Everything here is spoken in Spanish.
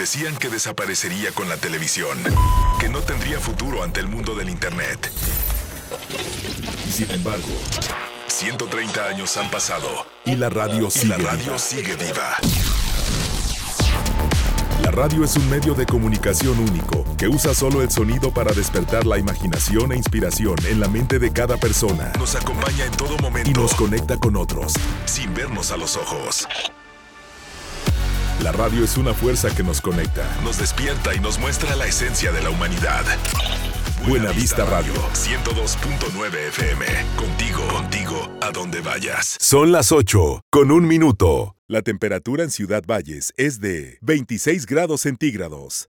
Decían que desaparecería con la televisión, que no tendría futuro ante el mundo del Internet. Y sin embargo, 130 años han pasado y la radio sigue viva. La radio es un medio de comunicación único que usa solo el sonido para despertar la imaginación e inspiración en la mente de cada persona. Nos acompaña en todo momento y nos conecta con otros, sin vernos a los ojos. La radio es una fuerza que nos conecta, nos despierta y nos muestra la esencia de la humanidad. Buena Vista Radio, 102.9 FM. Contigo, a donde vayas. Son las 8:01. La temperatura en Ciudad Valles es de 26 grados centígrados.